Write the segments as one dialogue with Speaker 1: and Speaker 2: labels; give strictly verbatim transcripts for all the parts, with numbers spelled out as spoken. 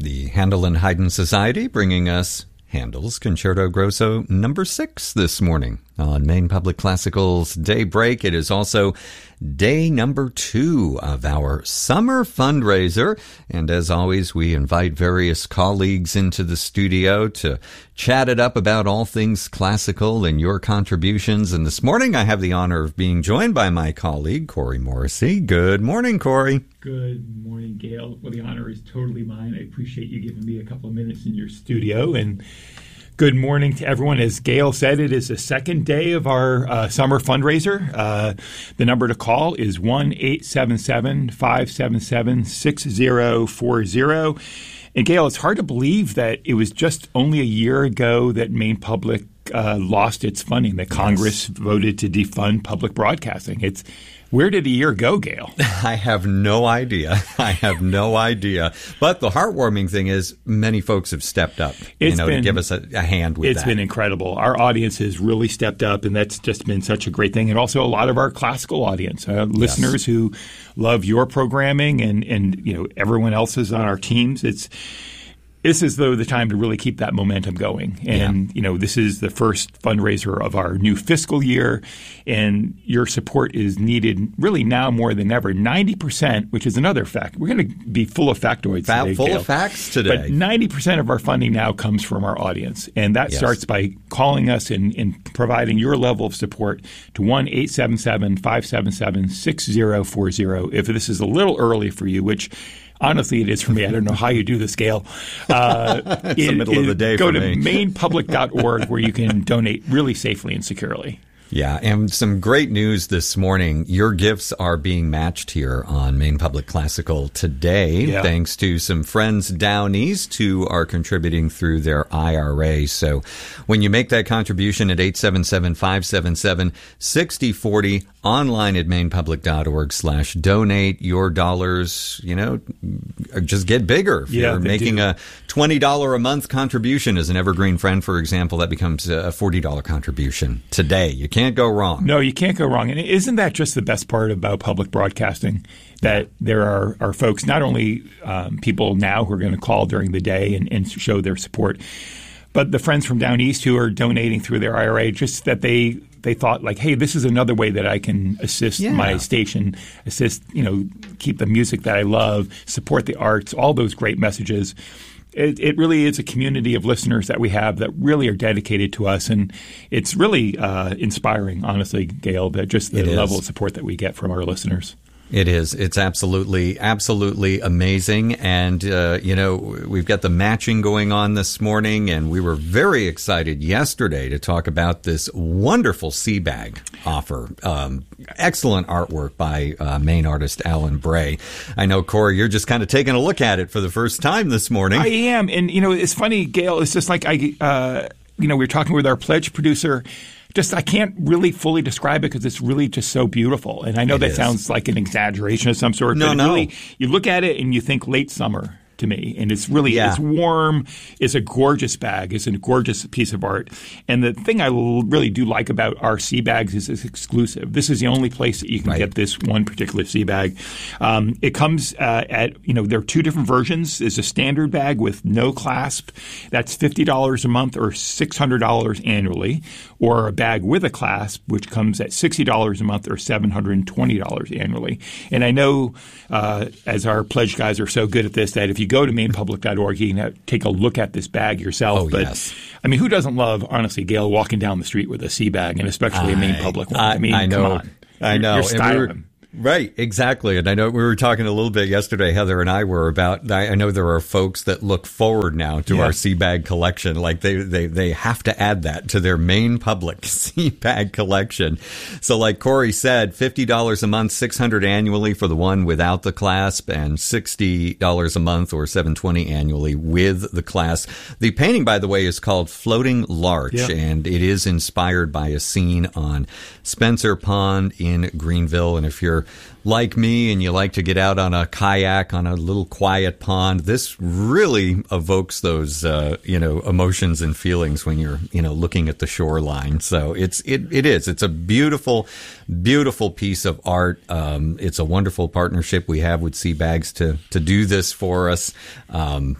Speaker 1: The Handel and Haydn Society bringing us Handel's Concerto Grosso number six this morning on Maine Public Classical's Daybreak. It is also day number two of our summer fundraiser. And as always, we invite various colleagues into the studio to chat it up about all things classical and your contributions. And this morning, I have the honor of being joined by my colleague, Corey Morrissey. Good morning, Corey.
Speaker 2: Good morning, Gail. Well, the honor is totally mine. I appreciate you giving me a couple of minutes in your studio. And good morning to everyone. As Gail said, it is the second day of our uh, summer fundraiser. Uh, the number to call is one eight seven seven, five seven seven, six zero four zero. And Gail, it's hard to believe that it was just only a year ago that Maine Public uh, lost its funding, that Congress yes. voted to defund public broadcasting. It's Where did a year go, Gail?
Speaker 1: I have no idea. I have no idea. But the heartwarming thing is many folks have stepped up
Speaker 2: it's
Speaker 1: you know,
Speaker 2: been,
Speaker 1: to give us a, a hand with
Speaker 2: it's
Speaker 1: that.
Speaker 2: It's been incredible. Our audience has really stepped up, and that's just been such a great thing. And also a lot of our classical audience, uh, listeners yes. who love your programming and, and you know everyone else's on our teams. It's This is, though, the time to really keep that momentum going. And, yeah. you know, this is the first fundraiser of our new fiscal year, and your support is needed really now more than ever. ninety percent, which is another fact. We're going to be full of factoids
Speaker 1: Fa-
Speaker 2: today,
Speaker 1: Full
Speaker 2: Gail.
Speaker 1: of facts today.
Speaker 2: But ninety percent of our funding now comes from our audience. And that
Speaker 1: yes. starts
Speaker 2: by calling us and, and providing your level of support to one eight seven seven, five seven seven, six zero four zero. If this is a little early for you, which honestly, it is for me. I don't know how you do the scale. Uh,
Speaker 1: it's it, the middle it, of the day
Speaker 2: go
Speaker 1: for
Speaker 2: to
Speaker 1: me.
Speaker 2: maine public dot org where you can donate really safely and securely.
Speaker 1: Yeah, and some great news this morning. Your gifts are being matched here on Maine Public Classical today,
Speaker 2: yeah. thanks
Speaker 1: to some friends down east who are contributing through their I R A. So when you make that contribution at eight seven seven, five seven seven, six zero four zero, online at maine public dot org slash donate, your dollars, you know, just get bigger. If
Speaker 2: yeah,
Speaker 1: you're making
Speaker 2: do.
Speaker 1: a twenty dollars a month contribution as an Evergreen Friend, for example, that becomes a forty dollars contribution today. You can't go wrong.
Speaker 2: No, you can't go wrong. And isn't that just the best part about public broadcasting? That there are, are folks, not only um, people now who are going to call during the day and, and show their support, but the friends from down east who are donating through their I R A, just that they they thought like, hey, this is another way that I can assist
Speaker 1: yeah.
Speaker 2: my station, assist, you know, keep the music that I love, support the arts, all those great messages. It, it really is a community of listeners that we have that really are dedicated to us. And it's really uh, inspiring, honestly, Gail, that just the level of support that we get from our listeners.
Speaker 1: It is. It's absolutely, absolutely amazing. And, uh, you know, we've got the matching going on this morning, and we were very excited yesterday to talk about this wonderful Seabag offer. Um, excellent artwork by uh, Maine artist Alan Bray. I know, Corey, you're just kind of taking a look at it for the first time this morning.
Speaker 2: I am. And, you know, it's funny, Gail, it's just like I, uh, you know, we were talking with our pledge producer. Just I can't really fully describe it because it's really just so beautiful. And I know
Speaker 1: it
Speaker 2: that
Speaker 1: is.
Speaker 2: sounds like an exaggeration of some sort.
Speaker 1: No,
Speaker 2: but
Speaker 1: no.
Speaker 2: Really, you look at it and you think late summer to me. And it's really
Speaker 1: yeah.
Speaker 2: it's warm. It's a gorgeous bag. It's a gorgeous piece of art. And the thing I really do like about our sea bags is it's exclusive. This is the only place that you can
Speaker 1: right.
Speaker 2: get this one particular sea bag. Um, it comes uh, at, you know, there are two different versions. There's a standard bag with no clasp. That's fifty dollars a month or six hundred dollars annually. Or a bag with a clasp, which comes at sixty dollars a month or seven hundred twenty dollars annually. And I know, uh, as our pledge guys are so good at this, that if you go to maine public dot org, you can take a look at this bag yourself.
Speaker 1: Oh,
Speaker 2: but,
Speaker 1: yes.
Speaker 2: I mean, who doesn't love, honestly, Gail, walking down the street with a sea bag, and especially a Maine Public one? I, I mean,
Speaker 1: I know.
Speaker 2: come on.
Speaker 1: I know.
Speaker 2: You're, you're styling.
Speaker 1: Right, exactly. And I know we were talking a little bit yesterday, Heather and I were, about, I know there are folks that look forward now to
Speaker 2: yeah.
Speaker 1: our sea bag collection. Like they, they, they have to add that to their Maine Public sea bag collection. So like Corey said, fifty dollars a month, six hundred dollars annually for the one without the clasp, and sixty dollars a month or seven hundred twenty dollars annually with the clasp. The painting, by the way, is called Floating Larch,
Speaker 2: yeah.
Speaker 1: and it is inspired by a scene on Spencer Pond in Greenville. And if you're like me and you like to get out on a kayak on a little quiet pond, this really evokes those, uh, you know, emotions and feelings when you're, you know, looking at the shoreline. So it's, it, it is, it's a beautiful, beautiful piece of art. Um, it's a wonderful partnership we have with Sea Bags to, to do this for us. Um,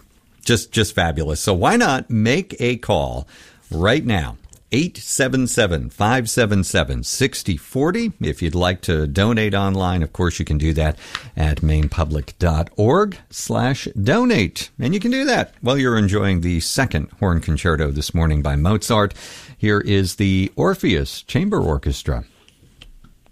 Speaker 1: just just fabulous. So why not make a call right now? eight seven seven, five seven seven, six zero four zero. If you'd like to donate online, of course, you can do that at mainpublic.org slash donate. And you can do that while you're enjoying the second horn concerto this morning by Mozart. Here is the Orpheus Chamber Orchestra.